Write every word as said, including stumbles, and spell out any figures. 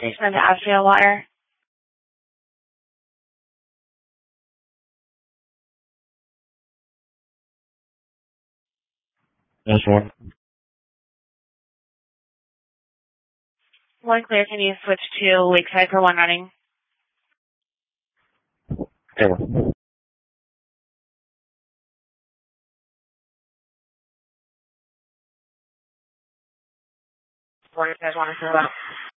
Station to Asheville Water. Yes, one. One clear, can you switch to Lakeside for one running? Okay, one. What do you guys want to fill out?